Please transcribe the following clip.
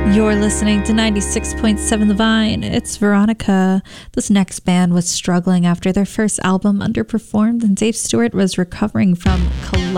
You're listening to 96.7 The Vine. It's Veronica. This next band was struggling after their first album underperformed, and Dave Stewart was recovering from